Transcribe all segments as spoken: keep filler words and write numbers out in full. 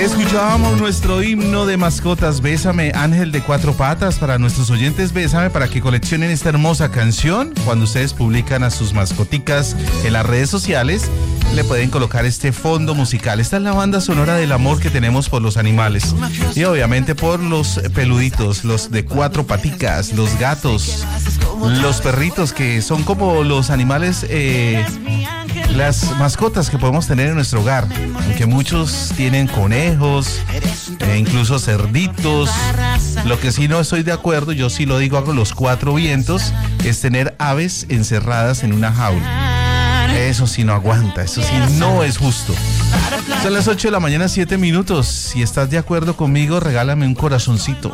Escuchábamos nuestro himno de mascotas, Bésame, Ángel de Cuatro Patas. Para nuestros oyentes, Bésame, para que coleccionen esta hermosa canción. Cuando ustedes publican a sus mascoticas en las redes sociales, le pueden colocar este fondo musical. Esta es la banda sonora del amor que tenemos por los animales. Y obviamente por los peluditos, los de cuatro paticas, los gatos, los perritos, que son como los animales, eh, las mascotas que podemos tener en nuestro hogar. Aunque muchos tienen conejos, e incluso cerditos. Lo que sí no estoy de acuerdo, yo sí lo digo a los cuatro vientos, es tener aves encerradas en una jaula. Eso sí no aguanta, eso sí no es justo. Son las ocho de la mañana, siete minutos. Si estás de acuerdo conmigo, regálame un corazoncito.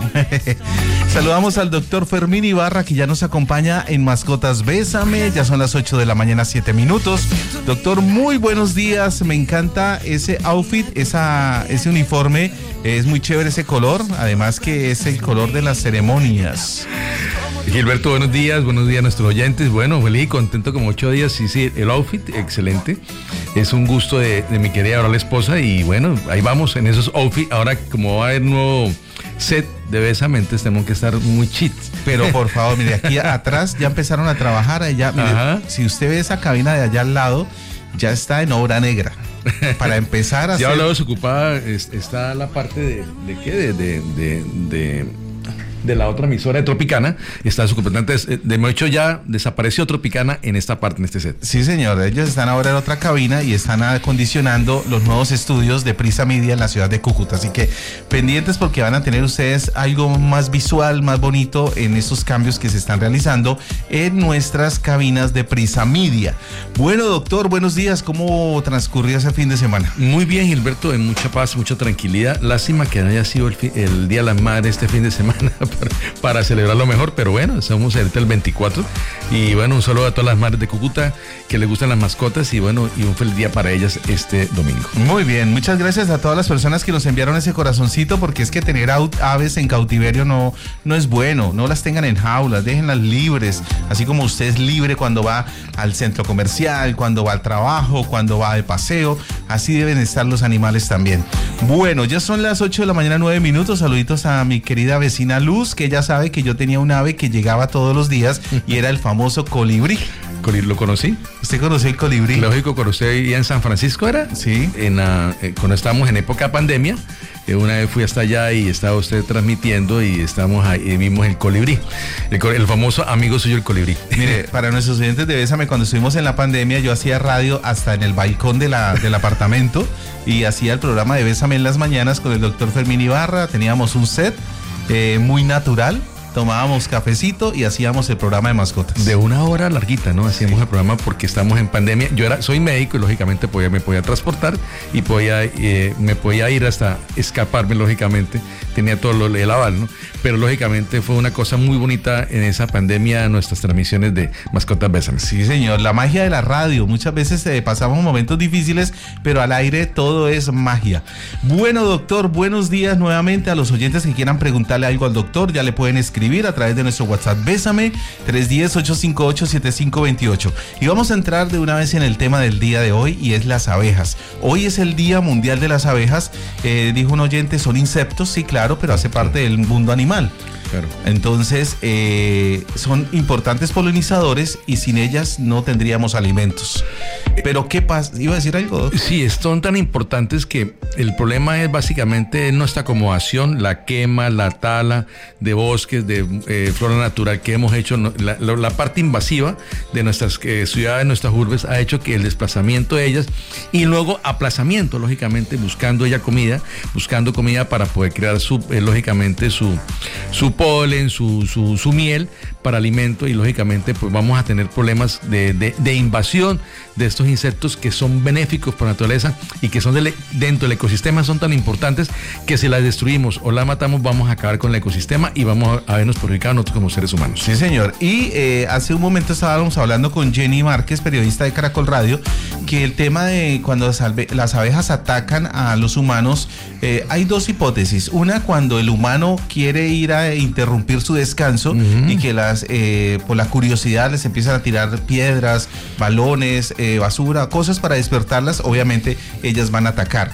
Saludamos al doctor Fermín Ibarra, que ya nos acompaña en Mascotas Bésame. Ya son las ocho de la mañana, siete minutos. Doctor, muy buenos días. Me encanta ese outfit, esa, ese uniforme. Es muy chévere ese color. Además que es el color de las ceremonias. Gilberto, buenos días, buenos días a nuestros oyentes. Bueno, feliz y contento como ocho días. Sí, sí, el outfit, excelente. Es un gusto de, de mi querida ahora la esposa. Y bueno, ahí vamos en esos outfits. Ahora, como va a haber nuevo set de Bésame, tenemos que estar muy chit. Pero por favor, mire, aquí atrás ya empezaron a trabajar. Allá, mire, si usted ve esa cabina de allá al lado, ya está en obra negra. Para empezar a ya hacer... al lado desocupada está la parte de, ¿de qué? De... de, de, de de la otra emisora de Tropicana, está su comandante, de hecho ya desapareció Tropicana en esta parte, en este set. Sí, señor, ellos están ahora en otra cabina y están acondicionando los nuevos estudios de Prisa Media en la ciudad de Cúcuta, así que pendientes porque van a tener ustedes algo más visual, más bonito en estos cambios que se están realizando en nuestras cabinas de Prisa Media. Bueno, doctor, buenos días, ¿cómo transcurrió ese fin de semana? Muy bien, Gilberto, en mucha paz, mucha tranquilidad. Lástima que no haya sido el, fi- el Día de la Madre este fin de semana para, para celebrarlo mejor, pero bueno, estamos ahorita el veinticuatro y bueno, un saludo a todas las madres de Cúcuta que les gustan las mascotas y bueno, y un feliz día para ellas este domingo. Muy bien, muchas gracias a todas las personas que nos enviaron ese corazoncito, porque es que tener aves en cautiverio no, no es bueno. No las tengan en jaulas, déjenlas libres, así como usted es libre cuando va al centro comercial, cuando va al trabajo, cuando va de paseo, así deben estar los animales también. Bueno, ya son las ocho de la mañana, nueve minutos. Saluditos a mi querida vecina Luz, que ella sabe que yo tenía un ave que llegaba todos los días y era el famoso colibrí. ¿Lo conocí? ¿Usted conoció el colibrí? Lógico, cuando usted vivía en San Francisco, ¿era? Sí. En la, eh, cuando estábamos en época pandemia, eh, una vez fui hasta allá y estaba usted transmitiendo y estábamos ahí, y vimos el colibrí, el, el famoso amigo suyo, el colibrí. Mire, para nuestros oyentes de Bésame, cuando estuvimos en la pandemia, yo hacía radio hasta en el balcón de la, del apartamento y hacía el programa de Bésame en las mañanas con el doctor Fermín Ibarra. Teníamos un set eh, muy natural. Tomábamos cafecito y hacíamos el programa de mascotas. De una hora larguita, ¿no? Hacíamos sí. el programa porque estamos en pandemia. Yo era, soy médico y lógicamente podía, me podía transportar y podía, eh, me podía ir hasta escaparme, lógicamente. Tenía todo lo, el aval, ¿no? Pero lógicamente fue una cosa muy bonita en esa pandemia, nuestras transmisiones de Mascotas Bésame. Sí, señor, la magia de la radio. Muchas veces eh, pasamos momentos difíciles, pero al aire todo es magia. Bueno, doctor, buenos días nuevamente a los oyentes que quieran preguntarle algo al doctor. Ya le pueden escribir a través de nuestro WhatsApp Bésame tres uno cero, ocho cinco ocho, siete cinco dos ocho. Y vamos a entrar de una vez en el tema del día de hoy, y es las abejas. Hoy es el Día Mundial de las Abejas. Eh, dijo un oyente, son insectos, sí, claro, pero hace parte del mundo animal. Claro. Entonces, eh, son importantes polinizadores y sin ellas no tendríamos alimentos. Pero, ¿qué pasa? ¿Iba a decir algo? Sí, son tan importantes que el problema es básicamente nuestra acomodación, la quema, la tala de bosques, de eh, flora natural que hemos hecho. La, la, la parte invasiva de nuestras eh, ciudades, nuestras urbes, ha hecho que el desplazamiento de ellas y luego aplazamiento, lógicamente, buscando ella comida, buscando comida para poder crear, su, eh, lógicamente, su, su polen, su, su, su miel para alimento, y lógicamente pues vamos a tener problemas de, de, de invasión de estos insectos que son benéficos por naturaleza y que son de, dentro del ecosistema son tan importantes que si las destruimos o las matamos vamos a acabar con el ecosistema y vamos a vernos perjudicados nosotros como seres humanos. Sí, señor. Y eh, hace un momento estábamos hablando con Jenny Márquez, periodista de Caracol Radio, que el tema de cuando las abejas atacan a los humanos, eh, hay dos hipótesis. Una, cuando el humano quiere ir a interrumpir su descanso uh-huh. y que las eh, por la curiosidad les empiezan a tirar piedras, balones, eh, basura, cosas para despertarlas, obviamente ellas van a atacar.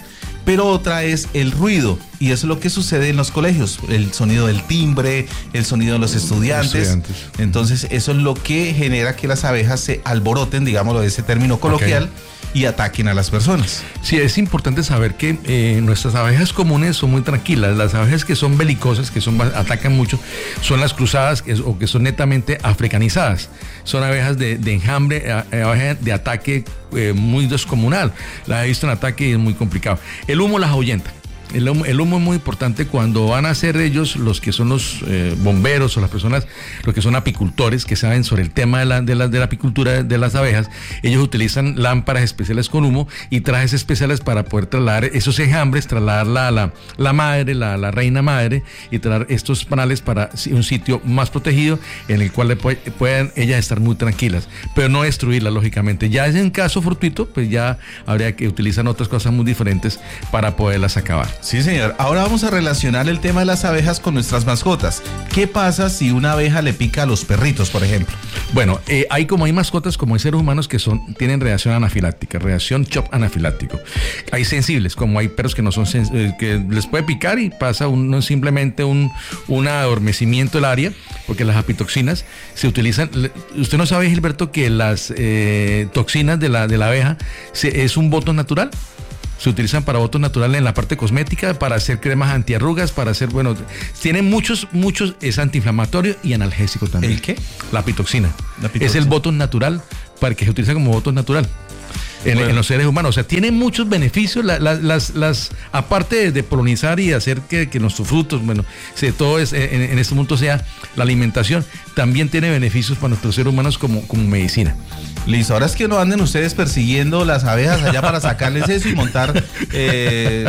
pero otra es el ruido, y eso es lo que sucede en los colegios, el sonido del timbre, el sonido de los estudiantes. estudiantes. Entonces eso es lo que genera que las abejas se alboroten, digámoslo de ese término coloquial, okay, y ataquen a las personas. Sí, es importante saber que eh, nuestras abejas comunes son muy tranquilas. Las abejas que son belicosas, que son atacan mucho, son las cruzadas que, o que son netamente africanizadas. Son abejas de, de enjambre, abejas de ataque eh, muy descomunal. Las he visto en ataque y es muy complicado. El humo las ahuyenta. El humo, el humo es muy importante cuando van a ser ellos los que son los eh, bomberos o las personas, los que son apicultores, que saben sobre el tema de la, de la, de la apicultura de las abejas. Ellos utilizan lámparas especiales con humo y trajes especiales para poder trasladar esos enjambres, trasladarla a la, la madre, la, la reina madre, y traer estos panales para un sitio más protegido en el cual puedan ellas estar muy tranquilas, pero no destruirlas, lógicamente. Ya en caso fortuito, pues ya habría que utilizar otras cosas muy diferentes para poderlas acabar. Sí, señor. Ahora vamos a relacionar el tema de las abejas con nuestras mascotas. ¿Qué pasa si una abeja le pica a los perritos, por ejemplo? Bueno, eh, hay como hay mascotas, como hay seres humanos que son tienen reacción anafiláctica, reacción shock anafiláctico. Hay sensibles, como hay perros que no son eh, que les puede picar y pasa un, no simplemente un, un adormecimiento del área, porque las apitoxinas se utilizan. Usted no sabe, Gilberto, que las eh, toxinas de la, de la abeja se, es un voto natural. Se utilizan para votos naturales en la parte cosmética, para hacer cremas antiarrugas, para hacer, bueno, tienen muchos, muchos, es antiinflamatorio y analgésico también. ¿El qué? La pitoxina. La pitoxina. Es el voto natural, para que se utiliza como voto natural. En, bueno. en los seres humanos, o sea, tiene muchos beneficios, la, la, las, las, aparte de, de polinizar y hacer que, que nuestros frutos, bueno, se, todo es, en, en este mundo sea la alimentación, también tiene beneficios para nuestros seres humanos como, como medicina. Listo, ahora es que no anden ustedes persiguiendo las abejas allá para sacarles eso y montar eh,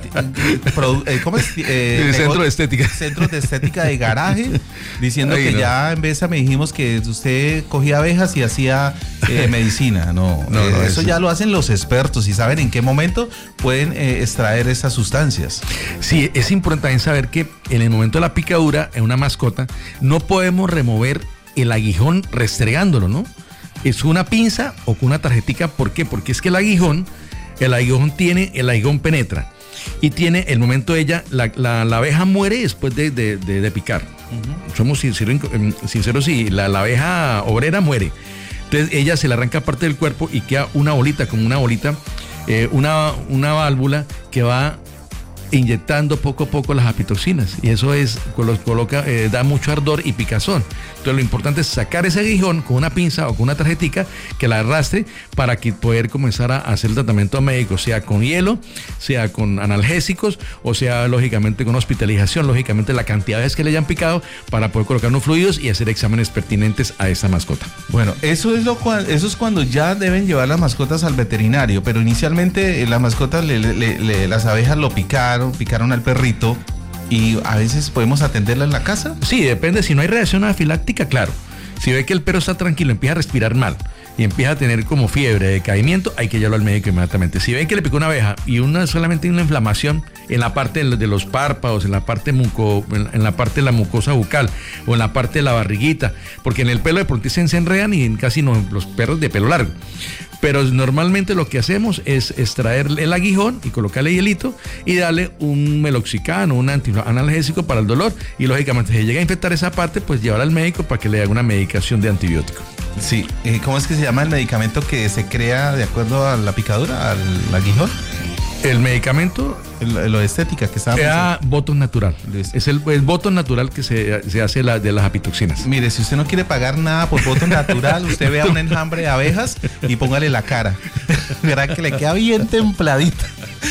produ- eh, ¿cómo es? Eh, el centro de estética. Centros de estética de garaje, diciendo Ay, que no. ya en vez me dijimos que usted cogía abejas y hacía eh, medicina. No, no, eh, no eso es... ya lo hacen los expertos y saben en qué momento pueden eh, extraer esas sustancias. Sí, es importante también saber que en el momento de la picadura en una mascota no podemos remover el aguijón restregándolo, ¿no? Es una pinza o con una tarjetica. ¿Por qué? Porque es que el aguijón, el aguijón tiene, el aguijón penetra y tiene, el momento de ella, la, la, la abeja muere después de, de, de, de picar. Uh-huh. Somos sinceros, sinceros y la, la abeja obrera muere. Entonces ella se le arranca parte del cuerpo y queda una bolita, como una bolita, eh, una, una válvula que va inyectando poco a poco las apitoxinas, y eso es coloca, eh, da mucho ardor y picazón. Entonces lo importante es sacar ese aguijón con una pinza o con una tarjetica que la arrastre para que poder comenzar a hacer el tratamiento médico, sea con hielo, sea con analgésicos, o sea lógicamente con hospitalización, lógicamente la cantidad de veces que le hayan picado, para poder colocar unos fluidos y hacer exámenes pertinentes a esa mascota. Bueno, eso es lo cual, eso es cuando ya deben llevar las mascotas al veterinario, pero inicialmente eh, las mascotas, le, le, le, las abejas lo picaron, picaron al perrito, y a veces podemos atenderla en la casa. Sí, depende. Si no hay reacción anafiláctica, claro. Si ve que el perro está tranquilo, empieza a respirar mal y empieza a tener como fiebre, decaimiento, hay que llevarlo al médico inmediatamente. Si ven que le picó una abeja y una solamente una inflamación en la parte de los párpados, en la parte muco, en la parte de la mucosa bucal o en la parte de la barriguita, porque en el pelo de pronto se enredan y en casi no, los perros de pelo largo. Pero normalmente lo que hacemos es extraer el aguijón y colocarle hielito y darle un meloxicam, un analgésico para el dolor, y lógicamente si llega a infectar esa parte, pues llevar al médico para que le haga una medicación de antibiótico. Sí, eh, ¿cómo es que se llama el medicamento que se crea de acuerdo a la picadura, al aguijón? El medicamento, el, lo de estética que estaba era voto natural. Es el, el voto natural que se, se hace la, de las apitoxinas. Mire, si usted no quiere pagar nada por voto natural, usted vea un enjambre de abejas y póngale la cara. Verá que le queda bien templadita.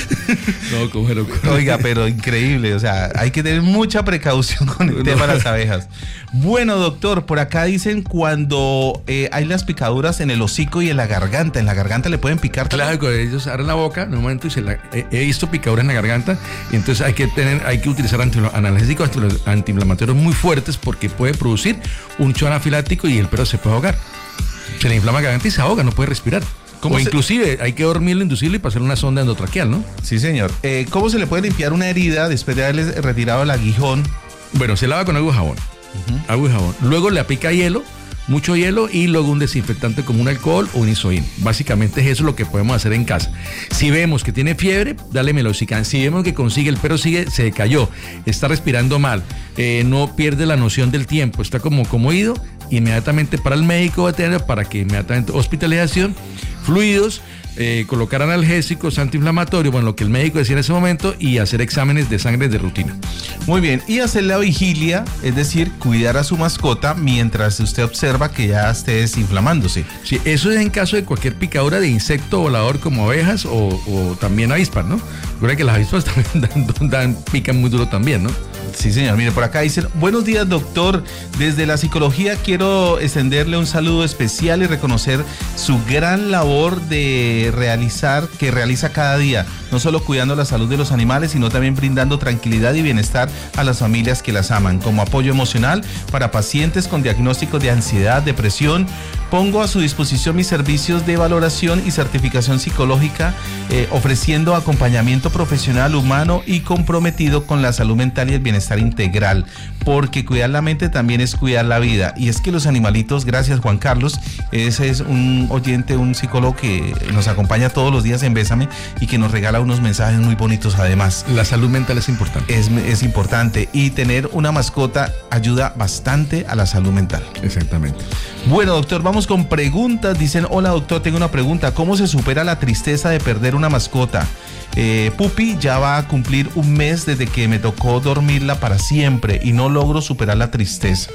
No, como loco. Oiga, pero increíble, o sea, hay que tener mucha precaución con el no. tema de las abejas. Bueno, doctor, por acá dicen cuando eh, hay las picaduras en el hocico y en la garganta. ¿En la garganta le pueden picar? Claro, cuando ellos abren la boca, en un momento y se la, he, he visto picaduras en la garganta, y entonces hay que tener, hay que utilizar analgésicos antiinflamatorios muy fuertes, porque puede producir un shock anafiláctico y el perro se puede ahogar. Se le inflama la garganta y se ahoga, no puede respirar. O se... inclusive hay que dormirlo, inducirlo y pasarle una sonda endotraqueal, ¿no? Sí, señor. Eh, ¿Cómo se le puede limpiar una herida después de haberle retirado el aguijón? Bueno, se lava con agua y jabón. Uh-huh. Agua y jabón. Luego le aplica hielo, mucho hielo y luego un desinfectante como un alcohol o un isoín. Básicamente es eso lo que podemos hacer en casa. Si vemos que tiene fiebre, dale Meloxicam. Si vemos que consigue, el perro sigue, se cayó, está respirando mal, eh, no pierde la noción del tiempo, está como, como ido, inmediatamente para el médico veterinario para que inmediatamente hospitalización, fluidos, eh, colocar analgésicos, antiinflamatorios, bueno, lo que el médico decía en ese momento, y hacer exámenes de sangre de rutina. Muy bien, y hacer la vigilia, es decir, cuidar a su mascota mientras usted observa que ya esté desinflamándose. Sí, eso es en caso de cualquier picadura de insecto volador como abejas o, o también avispas, ¿no? Recuerda que las avispas también dan, dan, pican muy duro también, ¿no? Sí, señor. Mire, por acá dicen, buenos días, doctor. Desde la psicología quiero extenderle un saludo especial y reconocer su gran labor de realizar, que realiza cada día, no solo cuidando la salud de los animales, sino también brindando tranquilidad y bienestar a las familias que las aman. Como apoyo emocional para pacientes con diagnósticos de ansiedad, depresión, pongo a su disposición mis servicios de valoración y certificación psicológica, eh, ofreciendo acompañamiento profesional, humano y comprometido con la salud mental y el bienestar integral, porque cuidar la mente también es cuidar la vida. Y es que los animalitos, gracias Juan Carlos, ese es un oyente, un psicólogo que nos acompaña todos los días en Bésame y que nos regala unos mensajes muy bonitos además. La salud mental es importante. Es, es importante, y tener una mascota ayuda bastante a la salud mental. Exactamente. Bueno, doctor, vamos con preguntas. Dicen, hola doctor, tengo una pregunta. ¿Cómo se supera la tristeza de perder una mascota? Eh, Pupi ya va a cumplir un mes desde que me tocó dormirla para siempre y no logro superar la tristeza.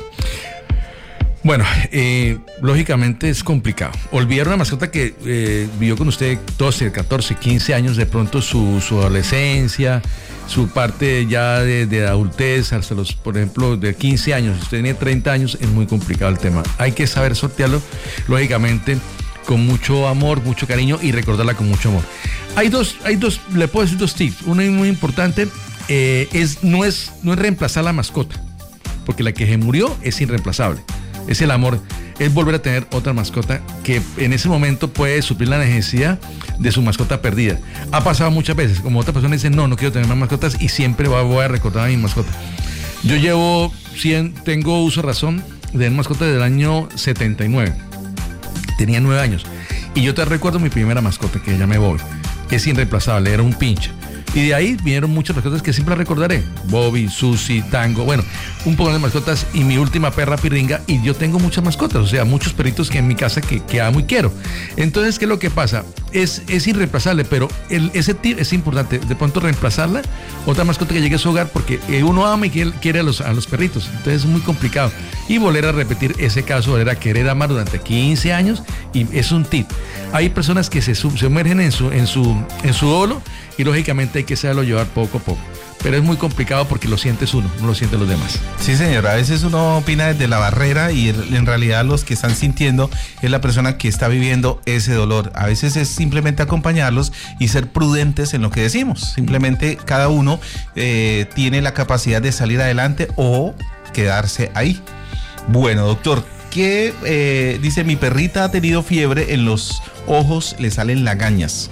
Bueno, eh, lógicamente es complicado. Olvidar una mascota que eh, vivió con usted doce, catorce, quince años, de pronto su, su adolescencia, su parte ya de, de adultez, hasta los, por ejemplo, de quince años, si usted tiene treinta años, es muy complicado el tema. Hay que saber sortearlo, lógicamente, con mucho amor, mucho cariño y recordarla con mucho amor. Hay dos, hay dos, le puedo decir dos tips. Uno muy importante, eh, es, no, es, no es reemplazar la mascota, porque la que se murió es irreemplazable. Es el amor, es volver a tener otra mascota que en ese momento puede suplir la necesidad de su mascota perdida. Ha pasado muchas veces, como otras personas dicen, no, no quiero tener más mascotas y siempre voy a recordar a mi mascota. Yo llevo, cien, tengo uso de razón de tener mascota desde el año setenta y nueve. Tenía nueve años. Y yo te recuerdo mi primera mascota, que se llama Bobby. Es irreemplazable, era un pinche. Y de ahí vinieron muchas mascotas que siempre recordaré. Bobby, Susi, Tango, bueno, un poco de mascotas y mi última perra Piringa. Y yo tengo muchas mascotas, o sea, muchos perritos que en mi casa que, que amo y quiero. Entonces, ¿qué es lo que pasa? Es, es irreemplazable, pero el, ese tip es importante. De pronto reemplazarla, otra mascota que llegue a su hogar, porque uno ama y quiere, quiere a, los, a los perritos. Entonces es muy complicado. Y volver a repetir ese caso, volver a querer amar durante quince años, y es un tip. Hay personas que se sumergen en su, en su, en su dolo y lógicamente hay que saberlo llevar poco a poco. Pero es muy complicado porque lo sientes uno, no lo sienten los demás. Sí, señor, a veces uno opina desde la barrera y en realidad los que están sintiendo es la persona que está viviendo ese dolor. A veces es simplemente acompañarlos y ser prudentes en lo que decimos. Simplemente cada uno eh, tiene la capacidad de salir adelante o quedarse ahí. Bueno, doctor, ¿qué eh, dice? Mi perrita ha tenido fiebre, en los ojos le salen lagañas.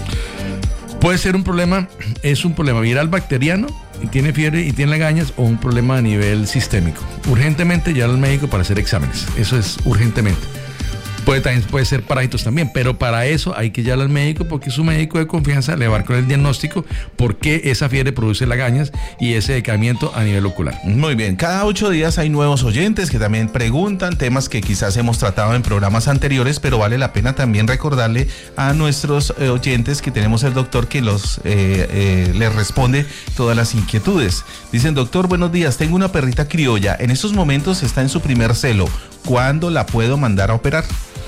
Puede ser un problema, es un problema viral bacteriano, y tiene fiebre y tiene lagañas, o un problema a nivel sistémico. Urgentemente llevar al médico para hacer exámenes, eso es urgentemente. Puede, también, puede ser parásitos también, pero para eso hay que llevar al médico, porque su médico de confianza le va a dar con el diagnóstico por qué esa fiebre produce lagañas y ese decaimiento a nivel ocular. Muy bien, cada ocho días hay nuevos oyentes que también preguntan temas que quizás hemos tratado en programas anteriores, pero vale la pena también recordarle a nuestros eh, oyentes que tenemos el doctor que los eh, eh, les responde todas las inquietudes. Dicen, doctor, buenos días, tengo una perrita criolla, en estos momentos está en su primer celo, ¿cuándo la puedo mandar a operar?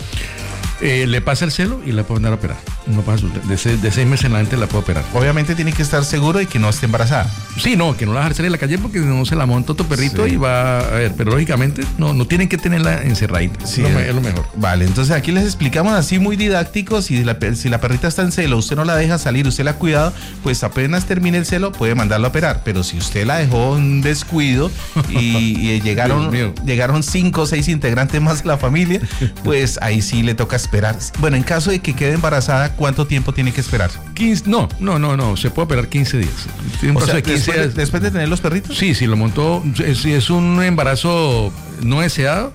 Eh, le pasa el celo y la puede mandar a operar. No pasa, de, seis, de seis meses en adelante la puede operar. Obviamente tiene que estar seguro de que no esté embarazada. Sí, no, que no la dejar salir a la calle porque no se la monta otro perrito, sí. Y va a ver, pero lógicamente no, no tienen que tenerla encerradita. Sí, es, lo, es lo mejor. Vale, entonces aquí les explicamos así muy didácticos. Si la, si la perrita está en celo, usted no la deja salir, usted la ha cuidado, pues apenas termine el celo puede mandarla a operar. Pero si usted la dejó en descuido y, y llegaron, llegaron cinco o seis integrantes más de la familia, pues ahí sí le toca esperar. Bueno, en caso de que quede embarazada, ¿cuánto tiempo tiene que esperar? quince, no, no, no, no, se puede operar quince días. Tiene un o sea, de quince después, días. ¿Después de tener los perritos? Sí, si lo montó, si es un embarazo no deseado,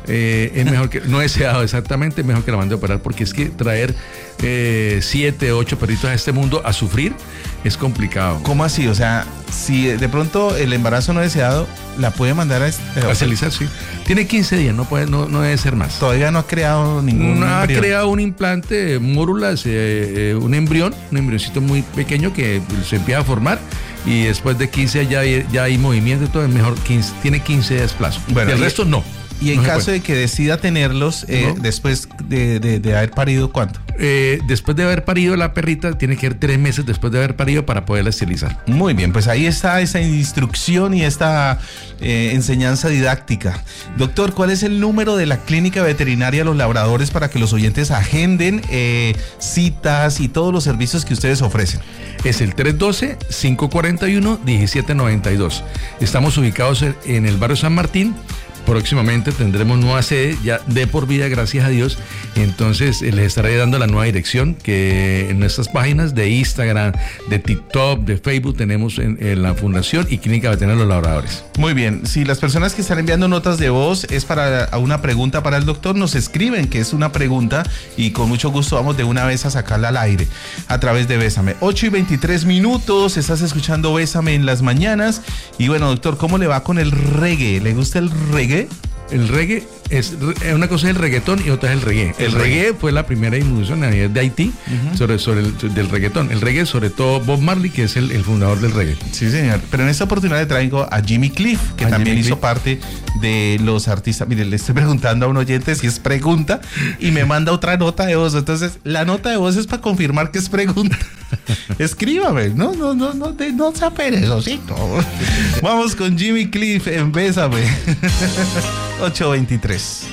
Eh, es mejor que, no deseado, exactamente, es mejor que la mande a operar, porque es que traer eh, siete, ocho perritos a este mundo a sufrir es complicado. ¿Cómo así? O sea, si de pronto el embarazo no deseado, ¿la puede mandar a, este, a esterilizar? Sí. Tiene quince días, no puede, no, no debe ser más. Todavía no ha creado ningún No ha embrión. creado un implante, mórulas, eh, eh, un embrión, un embrioncito muy pequeño que se empieza a formar. Y después de quince ya hay, ya hay movimiento y todo, es mejor quince, tiene quince días plazo. Bueno, y el y, resto no. Y en no caso de que decida tenerlos eh, No. después de, de, de haber parido, ¿cuánto? Eh, después de haber parido la perrita, tiene que ir tres meses después de haber parido para poderla esterilizar. Muy bien, pues ahí está esa instrucción y esta eh, enseñanza didáctica. Doctor, ¿cuál es el número de la clínica veterinaria Los Labradores para que los oyentes agenden eh, citas y todos los servicios que ustedes ofrecen? Es el tres uno dos, cinco cuatro uno, uno siete nueve dos. Estamos ubicados en el barrio San Martín. Próximamente tendremos nueva sede, ya de por vida, gracias a Dios. Entonces eh, les estaré dando la nueva dirección que en nuestras páginas de Instagram, de TikTok, de Facebook tenemos en, en la Fundación y Clínica Veterinaria Los Labradores. Muy bien, si las personas que están enviando notas de voz es para una pregunta para el doctor, nos escriben que es una pregunta y con mucho gusto vamos de una vez a sacarla al aire a través de Bésame. ocho y veintitrés minutos, estás escuchando Bésame en las mañanas. Y bueno, doctor, ¿cómo le va con el reggae? ¿Le gusta el reggae? El reggae es una cosa es el reggaetón y otra es el reggae. El, el reggae. reggae fue la primera introducción a nivel de Haití uh-huh. sobre, sobre el del reggaetón. El reggae, sobre todo Bob Marley, que es el, el fundador del reggae. Sí, señor. Pero en esta oportunidad le traigo a Jimmy Cliff, que a también Jimmy hizo Cliff. parte de los artistas. Mire, le estoy preguntando a un oyente si es pregunta y me manda otra nota de voz. Entonces, la nota de voz es para confirmar que es pregunta. Escríbame, no, no, no, no, no, no se perezosito. Vamos con Jimmy Cliff en Bésame. ocho veintitrés.